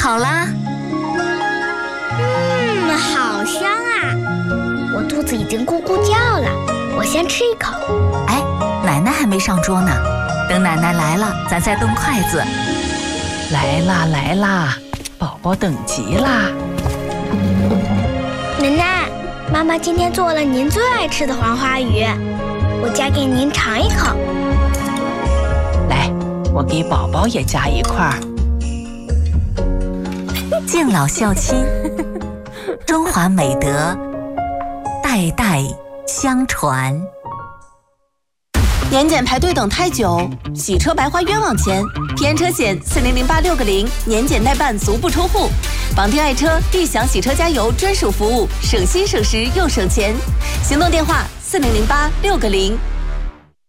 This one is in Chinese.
好啦。 好香啊！我肚子已经咕咕叫了，我先吃一口。 哎，奶奶还没上桌呢，等奶奶来了，咱再动筷子。 来啦来啦，宝宝等急啦！ 奶奶，妈妈今天做了您最爱吃的黄花鱼，我夹给您尝一口。 来，我给宝宝也夹一块。 敬老孝亲，中华美德代代相传。 年检排队等太久，洗车白花冤枉钱。平安车险400860，年检代办足不出户。绑定爱车，必享洗车加油专属服务，省心省时又省钱。行动电话400860。